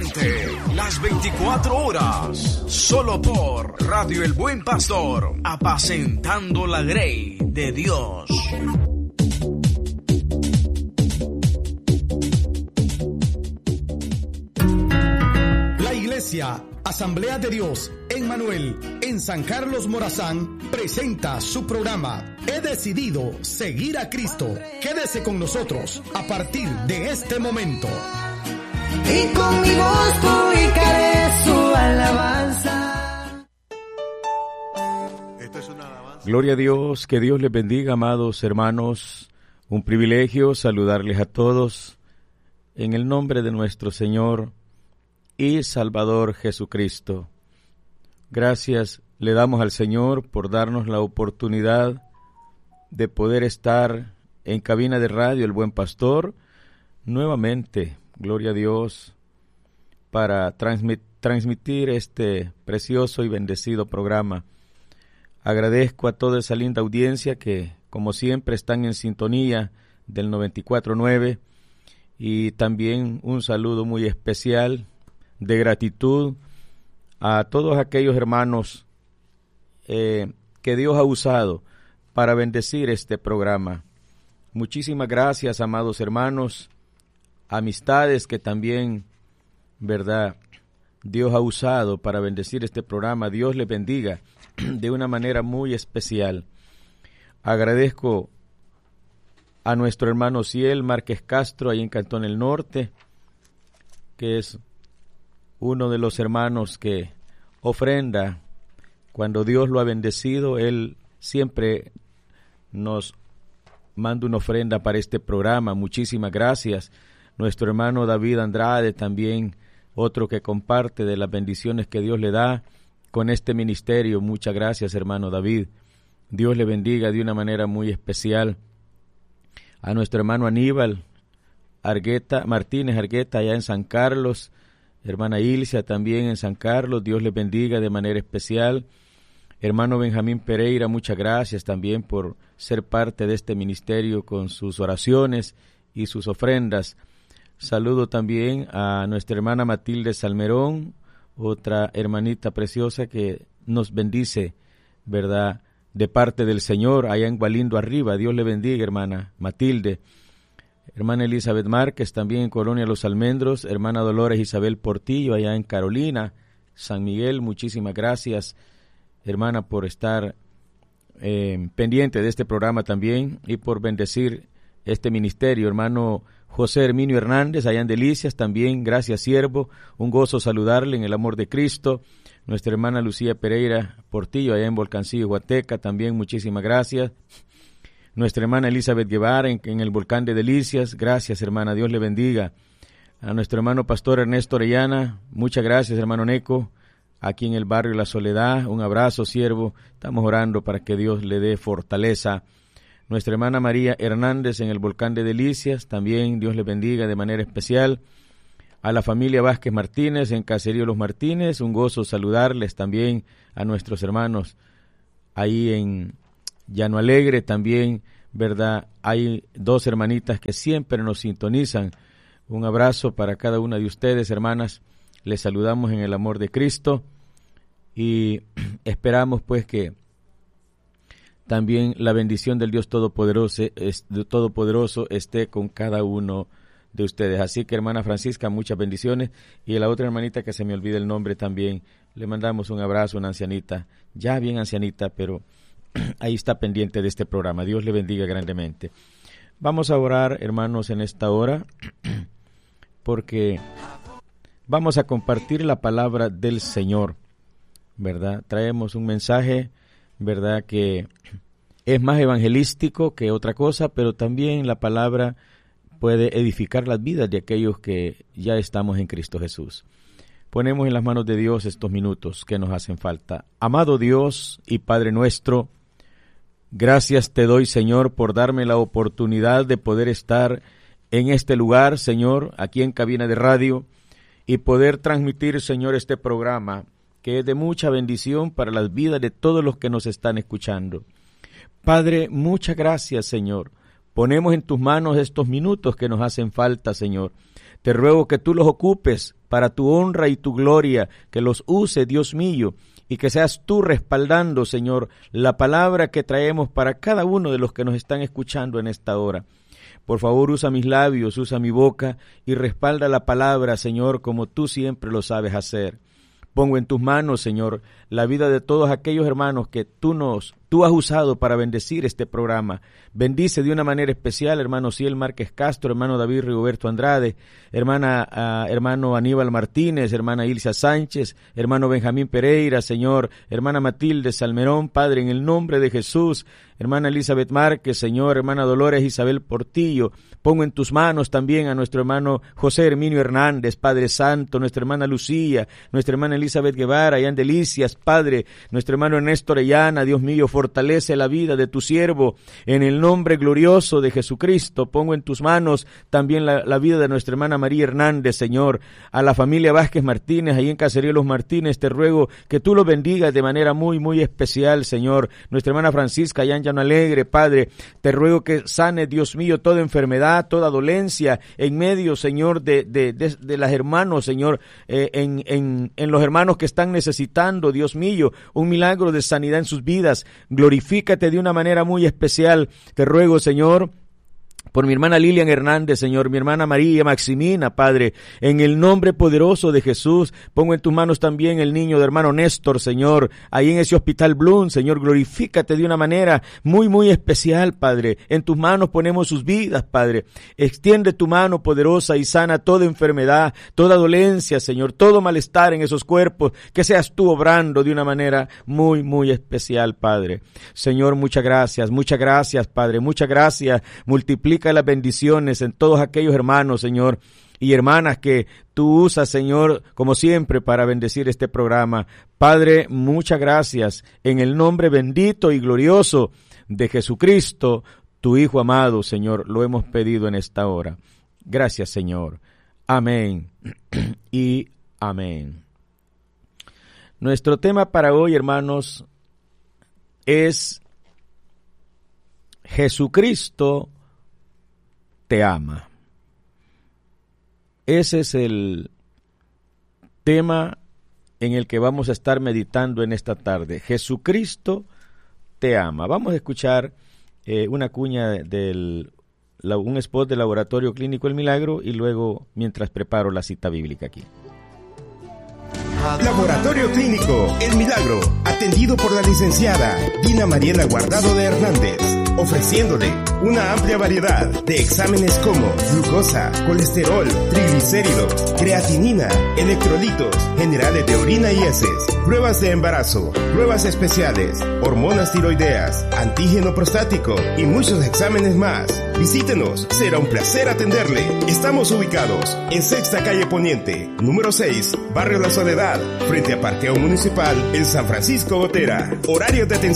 presente las 24 horas, solo por Radio El Buen Pastor, apacentando la grey de Dios. La Iglesia Asamblea de Dios en Manuel, en San Carlos Morazán, presenta su programa He decidido seguir a Cristo. Quédese con nosotros a partir de este momento. Y con mi voz publicaré su alabanza. Esto es una alabanza. Gloria a Dios, que Dios les bendiga, amados hermanos. Un privilegio saludarles a todos en el nombre de nuestro Señor y Salvador Jesucristo. Gracias le damos al Señor por darnos la oportunidad de poder estar en cabina de radio El Buen Pastor nuevamente, gloria a Dios, para transmitir este precioso y bendecido programa. Agradezco a toda esa linda audiencia que, como siempre, están en sintonía del 94.9, y también un saludo muy especial de gratitud a todos aquellos hermanos que Dios ha usado para bendecir este programa. Muchísimas gracias, amados hermanos, amistades que también, ¿verdad?, Dios ha usado para bendecir este programa. Dios les bendiga de una manera muy especial. Agradezco a nuestro hermano Ciel Márquez Castro, ahí en Cantón El Norte, que es uno de los hermanos que ofrenda. Cuando Dios lo ha bendecido, él siempre nos manda una ofrenda para este programa. Muchísimas gracias. Nuestro hermano David Andrade también, otro que comparte de las bendiciones que Dios le da con este ministerio. Muchas gracias, hermano David. Dios le bendiga de una manera muy especial. A nuestro hermano Aníbal Martínez Argueta, allá en San Carlos. Hermana Ilcia también en San Carlos, Dios les bendiga de manera especial. Hermano Benjamín Pereira, muchas gracias también por ser parte de este ministerio con sus oraciones y sus ofrendas. Saludo también a nuestra hermana Matilde Salmerón, otra hermanita preciosa que nos bendice, ¿verdad?, de parte del Señor, allá en Gualindo Arriba. Dios le bendiga, hermana Matilde. Hermana Elizabeth Márquez, también en Colonia Los Almendros. Hermana Dolores Isabel Portillo, allá en Carolina, San Miguel. Muchísimas gracias, hermana, por estar pendiente de este programa también y por bendecir este ministerio. Hermano José Herminio Hernández, allá en Delicias, también gracias, siervo. Un gozo saludarle en el amor de Cristo. Nuestra hermana Lucía Pereira Portillo, allá en Volcancillo, Huateca, también muchísimas gracias. Nuestra hermana Elizabeth Guevara en el Volcán de Delicias, gracias, hermana, Dios le bendiga. A nuestro hermano pastor Ernesto Orellana, muchas gracias, hermano Neco, aquí en el barrio La Soledad. Un abrazo, siervo, estamos orando para que Dios le dé fortaleza. Nuestra hermana María Hernández en el Volcán de Delicias, también Dios le bendiga de manera especial. A la familia Vázquez Martínez en Caserío Los Martínez, un gozo saludarles. También a nuestros hermanos ahí en Llano Alegre, también, ¿verdad? Hay dos hermanitas que siempre nos sintonizan. Un abrazo para cada una de ustedes, hermanas. Les saludamos en el amor de Cristo y esperamos pues que también la bendición del Dios Todopoderoso esté con cada uno de ustedes. Así que, hermana Francisca, muchas bendiciones. Y a la otra hermanita que se me olvida el nombre también, le mandamos un abrazo, una ancianita, ya bien ancianita, pero ahí está pendiente de este programa. Dios le bendiga grandemente. Vamos a orar, hermanos, en esta hora, porque vamos a compartir la palabra del Señor, ¿verdad? Traemos un mensaje, ¿verdad?, que es más evangelístico que otra cosa, pero también la palabra puede edificar las vidas de aquellos que ya estamos en Cristo Jesús. Ponemos en las manos de Dios estos minutos que nos hacen falta. Amado Dios y Padre nuestro, gracias te doy, Señor, por darme la oportunidad de poder estar en este lugar, Señor, aquí en cabina de radio, y poder transmitir, Señor, este programa que es de mucha bendición para las vidas de todos los que nos están escuchando. Padre, muchas gracias, Señor. Ponemos en tus manos estos minutos que nos hacen falta, Señor, Te ruego que tú los ocupes para tu honra y tu gloria, que los use, Dios mío, y que seas tú respaldando, Señor, la palabra que traemos para cada uno de los que nos están escuchando en esta hora. Por favor, usa mis labios, usa mi boca y respalda la palabra, Señor, como tú siempre lo sabes hacer. Pongo en tus manos, Señor, la vida de todos aquellos hermanos que tú has usado para bendecir este programa. Bendice de una manera especial, hermano Ciel Márquez Castro, hermano David Rigoberto Andrade, hermano Aníbal Martínez, hermana Ilsa Sánchez, hermano Benjamín Pereira, Señor, hermana Matilde Salmerón, Padre, en el nombre de Jesús, hermana Elizabeth Márquez, Señor, hermana Dolores Isabel Portillo. Pongo en tus manos también a nuestro hermano José Herminio Hernández, Padre Santo, nuestra hermana Lucía, nuestra hermana Elizabeth Guevara, y Delicias, Padre, nuestro hermano Ernesto Orellana. Dios mío, fortalece la vida de tu siervo en el nombre glorioso de Jesucristo. Pongo en tus manos también la vida de nuestra hermana María Hernández, Señor, a la familia Vázquez Martínez, ahí en Caserío Los Martínez. Te ruego que tú los bendigas de manera muy, muy especial, Señor. Nuestra hermana Francisca, allá en Llano Alegre, Padre, te ruego que sane, Dios mío, toda enfermedad, toda dolencia en medio, Señor, de las hermanos, Señor, en los hermanos que están necesitando, Dios mío, un milagro de sanidad en sus vidas. Glorifícate de una manera muy especial. Te ruego, Señor, por mi hermana Lilian Hernández, Señor, mi hermana María Maximina, Padre, en el nombre poderoso de Jesús. Pongo en tus manos también el niño de hermano Néstor, Señor, ahí en ese hospital Bloom, Señor, glorifícate de una manera muy, muy especial, Padre. En tus manos ponemos sus vidas, Padre. Extiende tu mano poderosa y sana toda enfermedad, toda dolencia, Señor, todo malestar en esos cuerpos, que seas tú obrando de una manera muy, muy especial, Padre. Señor, muchas gracias, Padre, muchas gracias. Multiplica las bendiciones en todos aquellos hermanos, Señor, y hermanas que tú usas, Señor, como siempre, para bendecir este programa. Padre, muchas gracias. En el nombre bendito y glorioso de Jesucristo, tu Hijo amado, Señor, lo hemos pedido en esta hora. Gracias, Señor. Amén y amén. Nuestro tema para hoy, hermanos, es Jesucristo te ama. Ese es el tema en el que vamos a estar meditando en esta tarde. Jesucristo te ama. Vamos a escuchar una cuña un spot del Laboratorio Clínico El Milagro y luego mientras preparo la cita bíblica aquí. Laboratorio Clínico El Milagro, atendido por la licenciada Dina Mariela Guardado de Hernández, ofreciéndole una amplia variedad de exámenes como glucosa, colesterol, triglicéridos, creatinina, electrolitos, generales de orina y heces, pruebas de embarazo, pruebas especiales, hormonas tiroideas, antígeno prostático y muchos exámenes más. Visítenos, será un placer atenderle. Estamos ubicados en Sexta Calle Poniente, número 6, Barrio La Soledad, frente a Parqueo Municipal en San Francisco Gotera. Horarios de atención